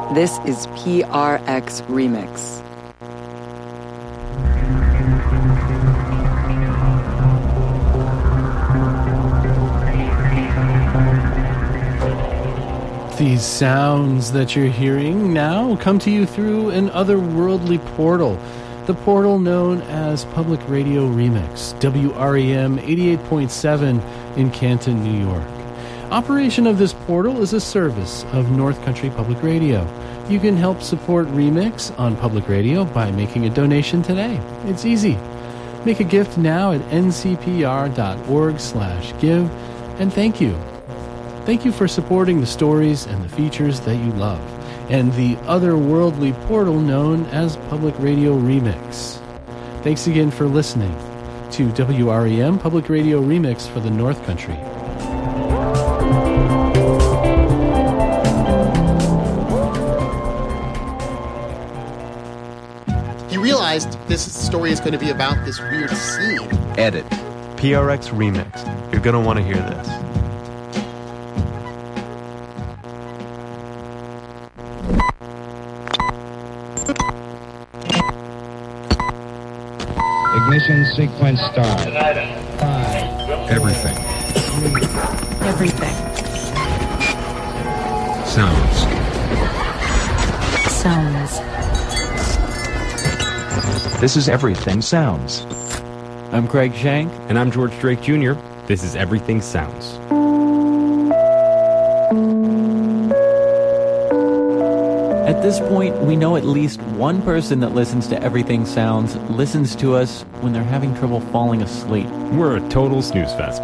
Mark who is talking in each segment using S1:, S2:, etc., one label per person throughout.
S1: This is PRX Remix.
S2: These sounds that you're hearing now come to you through an otherworldly portal. The portal known as Public Radio Remix, WREM 88.7 in Canton, New York. Operation of this portal is a service of North Country Public Radio. You can help support Remix on public radio by making a donation today. It's easy. Make a gift now at ncpr.org/give, and thank you. Thank you for supporting the stories and the features that you love, and the otherworldly portal known as Public Radio Remix. Thanks again for listening to WREM Public Radio Remix for the North Country.
S3: You realized this story is going to be about this weird scene.
S4: Edit.
S5: PRX Remix. You're going to want to hear this.
S6: Ignition sequence start. 5.
S7: Everything.
S6: 3.
S8: Everything.
S7: Sounds.
S8: Sounds.
S9: This is Everything Sounds.
S10: I'm Craig Shank.
S11: And I'm George Drake Jr. This is Everything Sounds.
S10: At this point, we know at least one person that listens to Everything Sounds listens to us when they're having trouble falling asleep.
S11: We're a total snooze fest.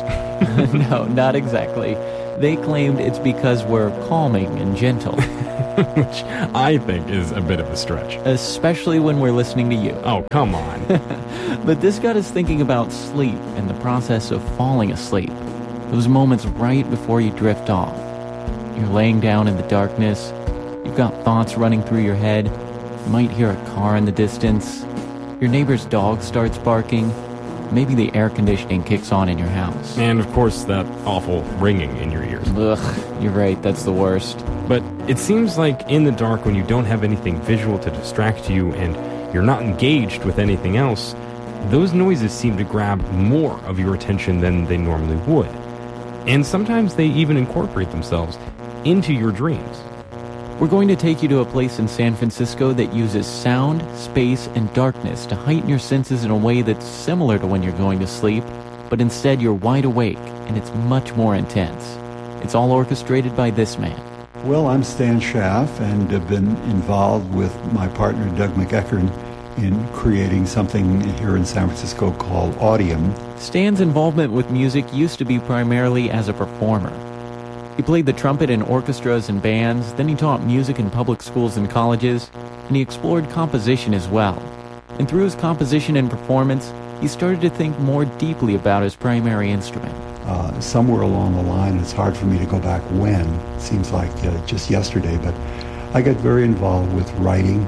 S10: No, not exactly. They claimed it's because we're calming and gentle.
S11: Which I think is a bit of a stretch.
S10: Especially when we're listening to you.
S11: Oh, come on.
S10: But this got us thinking about sleep and the process of falling asleep. Those moments right before you drift off. You're laying down in the darkness. You've got thoughts running through your head. You might hear a car in the distance. Your neighbor's dog starts barking. Maybe the air conditioning kicks on in your house.
S11: And of course, that awful ringing in your ears.
S10: Ugh, you're right, that's the worst.
S11: But it seems like in the dark, when you don't have anything visual to distract you and you're not engaged with anything else, those noises seem to grab more of your attention than they normally would. And sometimes they even incorporate themselves into your dreams.
S10: We're going to take you to a place in San Francisco that uses sound, space, and darkness to heighten your senses in a way that's similar to when you're going to sleep, but instead you're wide awake, and it's much more intense. It's all orchestrated by this man.
S12: Well, I'm Stan Schaff, and have been involved with my partner Doug McEachern in creating something here in San Francisco called Audium.
S10: Stan's involvement with music used to be primarily as a performer. He played the trumpet in orchestras and bands, then he taught music in public schools and colleges, and he explored composition as well. And through his composition and performance, he started to think more deeply about his primary instrument.
S12: Somewhere along the line, it's hard for me to go back when, it seems like just yesterday, but I got very involved with writing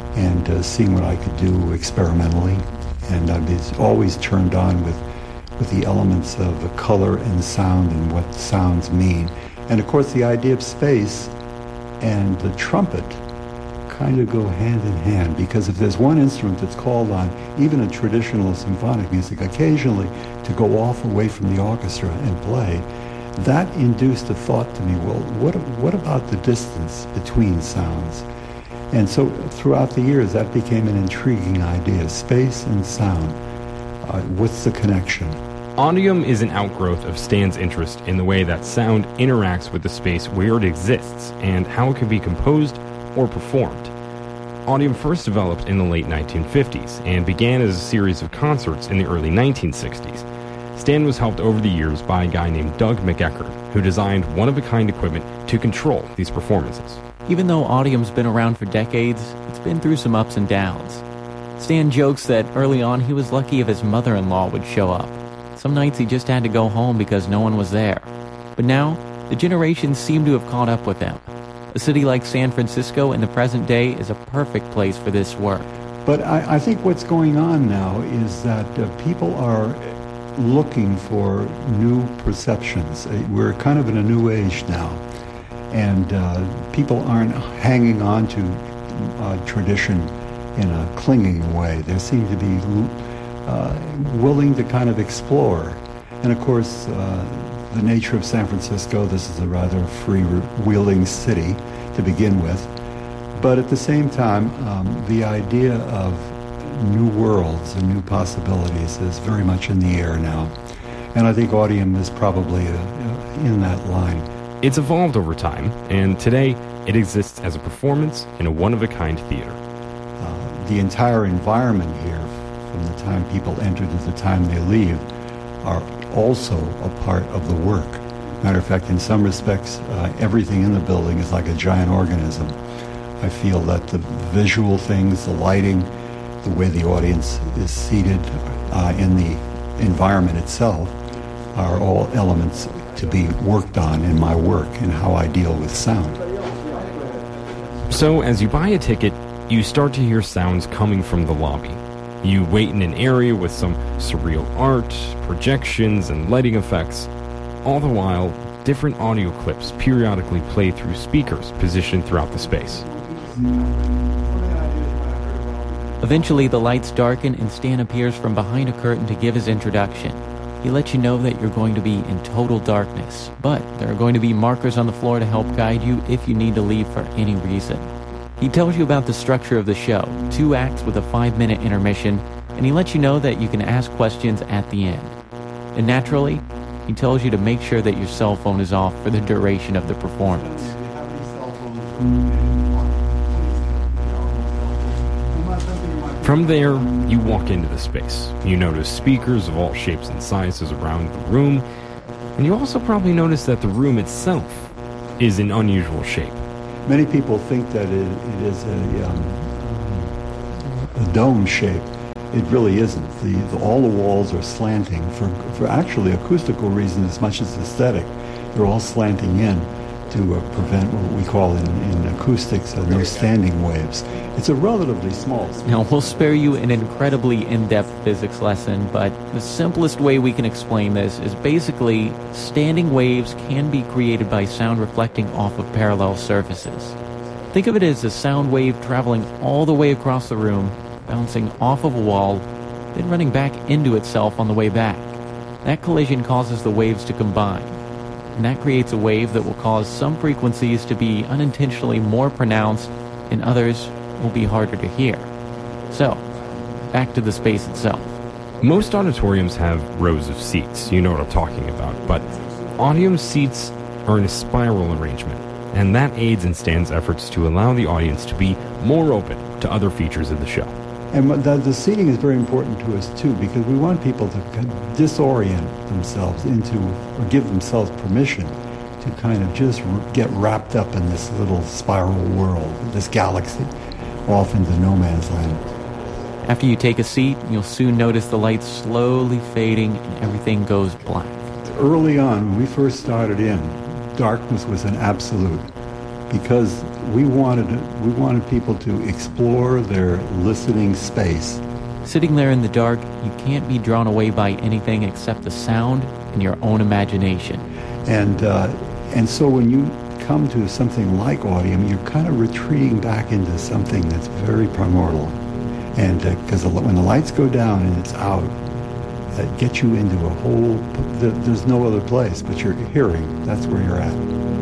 S12: and seeing what I could do experimentally, and I was always turned on with the elements of the color and sound and what sounds mean. And of course the idea of space and the trumpet kind of go hand in hand, because if there's one instrument that's called on, even in traditional symphonic music, occasionally to go off away from the orchestra and play, that induced a thought to me, well, what about the distance between sounds? And so throughout the years that became an intriguing idea, space and sound. What's the connection?
S11: Audium is an outgrowth of Stan's interest in the way that sound interacts with the space where it exists and how it can be composed or performed. Audium first developed in the late 1950s and began as a series of concerts in the early 1960s. Stan was helped over the years by a guy named Doug McEachern, who designed one-of-a-kind equipment to control these performances.
S10: Even though Audium's been around for decades, it's been through some ups and downs. Stan jokes that early on he was lucky if his mother-in-law would show up. Some nights he just had to go home because no one was there. But now, the generations seem to have caught up with him. A city like San Francisco in the present day is a perfect place for this work.
S12: But I think what's going on now is that people are looking for new perceptions. We're kind of in a new age now. And people aren't hanging on to tradition in a clinging way. They seem to be willing to kind of explore. And of course, the nature of San Francisco, this is a rather free-wheeling city to begin with. But at the same time, the idea of new worlds and new possibilities is very much in the air now. And I think Audium is probably in that line.
S11: It's evolved over time, and today it exists as a performance in a one-of-a-kind theater.
S12: The entire environment here, from the time people enter to the time they leave, are also a part of the work. Matter of fact, in some respects, everything in the building is like a giant organism. I feel that the visual things, the lighting, the way the audience is seated in the environment itself are all elements to be worked on in my work and how I deal with sound.
S11: So as you buy a ticket, you start to hear sounds coming from the lobby. You wait in an area with some surreal art, projections, and lighting effects. All the while, different audio clips periodically play through speakers positioned throughout the space.
S10: Eventually, the lights darken and Stan appears from behind a curtain to give his introduction. He lets you know that you're going to be in total darkness, but there are going to be markers on the floor to help guide you if you need to leave for any reason. He tells you about the structure of the show, 2 acts with a 5-minute intermission, and he lets you know that you can ask questions at the end. And naturally, he tells you to make sure that your cell phone is off for the duration of the performance.
S11: From there, you walk into the space. You notice speakers of all shapes and sizes around the room, and you also probably notice that the room itself is in unusual shape.
S12: Many people think that it is a dome shape. It really isn't. All the walls are slanting for actually acoustical reasons as much as aesthetic. They're all slanting in to prevent what we call in acoustics no standing waves. It's a relatively small space.
S10: Now, we'll spare you an incredibly in-depth physics lesson, but the simplest way we can explain this is basically standing waves can be created by sound reflecting off of parallel surfaces. Think of it as a sound wave traveling all the way across the room, bouncing off of a wall, then running back into itself on the way back. That collision causes the waves to combine, and that creates a wave that will cause some frequencies to be unintentionally more pronounced and others will be harder to hear. So, back to the space itself.
S11: Most auditoriums have rows of seats, you know what I'm talking about, but Audium's seats are in a spiral arrangement, and that aids in Stan's efforts to allow the audience to be more open to other features of the show.
S12: And the seating is very important to us too, because we want people to disorient themselves into, or give themselves permission to kind of just get wrapped up in this little spiral world, this galaxy, off into no man's land.
S10: After you take a seat, you'll soon notice the lights slowly fading and everything goes black.
S12: Early on, when we first started in, darkness was an absolute, because we wanted people to explore their listening space.
S10: Sitting there in the dark, you can't be drawn away by anything except the sound and your own imagination.
S12: And so when you come to something like Audium, you're kind of retreating back into something that's very primordial. And because when the lights go down and it's out, that gets you into a whole, there's no other place but your hearing. That's where you're at.